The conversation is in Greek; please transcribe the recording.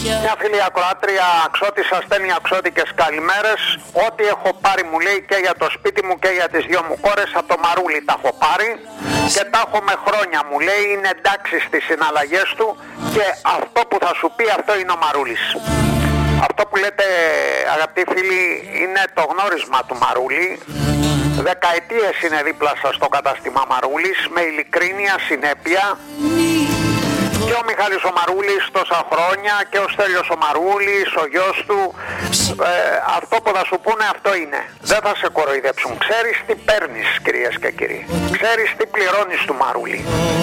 Μια φίλη ακροάτρια Αξώτησα στέλνει αξώτικες καλημέρες. Ό,τι έχω πάρει μου λέει και για το σπίτι μου και για τις δυο μου κόρες από το Μαρούλι τα έχω πάρει και τα έχω με χρόνια μου λέει, είναι εντάξει στις συναλλαγές του και αυτό που θα σου πει αυτό είναι ο Μαρούλης. Αυτό που λέτε αγαπητοί φίλοι είναι το γνώρισμα του Μαρούλη. Δεκαετίες είναι δίπλα σας στο κατάστημα Μαρούλης με ειλικρίνεια, συνέπεια. Και ο Μιχάλης ο Μαρούλης τόσα χρόνια και ο Στέλιος ο Μαρούλης, ο γιος του, αυτό που θα σου πούνε αυτό είναι. Δεν θα σε κοροϊδέψουν. Ξέρεις τι παίρνεις κυρίες και κύριοι. Ξέρεις τι πληρώνεις του Μαρούλη.